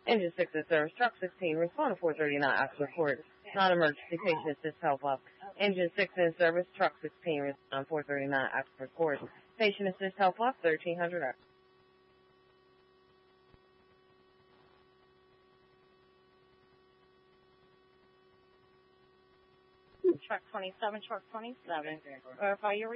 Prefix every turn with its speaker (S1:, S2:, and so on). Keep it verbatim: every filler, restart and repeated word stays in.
S1: Engine six in service. Truck sixteen, respond to four thirty-nine Oxford Court. Non-emergency patient assist help up. Engine six in service. Truck sixteen, respond four thirty-nine Oxford Court. Patient assist help up, thirteen hundred.
S2: Truck twenty-seven, truck twenty-seven. Verify your